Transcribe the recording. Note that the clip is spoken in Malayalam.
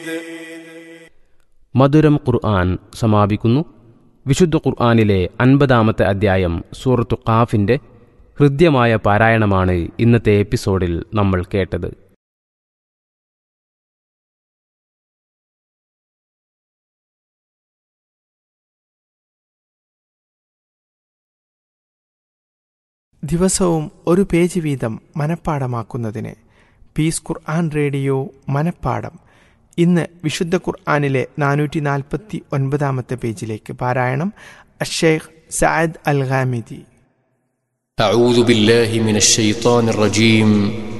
മധുരം ഖുർആൻ സമാപിക്കുന്നു. വിശുദ്ധ ഖുർആനിലെ 50-ാമത്തെ അധ്യായം സൂറത്തു ഖാഫിന്റെ ഹൃദ്യമായ പാരായണമാണ് ഇന്നത്തെ എപ്പിസോഡിൽ നമ്മൾ കേട്ടത്. ദിവസവും ഒരു പേജ് വീതം മനഃപ്പാടമാക്കുന്നതിന് പീസ് ഖുർആൻ റേഡിയോ മനഃപ്പാടം ഇന്ന് വിശുദ്ധ ഖുർആനിലെ 449-ാമത്തെ പേജിലേക്ക് പാരായണം അഷ്ശൈഖ് സഅദ് അൽ ഗാമിദി. أعوذ بالله من الشيطان الرجيم